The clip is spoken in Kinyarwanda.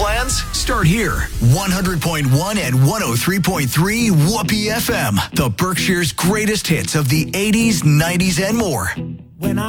plans? Start here. 100.1 and 103.3 Whoopee FM. The Berkshire's greatest hits of the 80s, 90s, and more. When I